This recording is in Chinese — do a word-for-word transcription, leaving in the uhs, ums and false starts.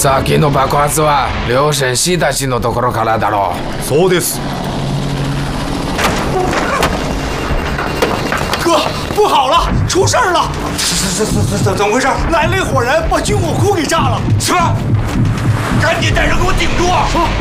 さっきの爆発は両親氏たちのところからだろう。 そうです。 哥，不好了，出事儿了！怎怎怎怎怎么回事？来了一伙人，把军火库给炸了！ 什么？赶紧带人给我顶住啊！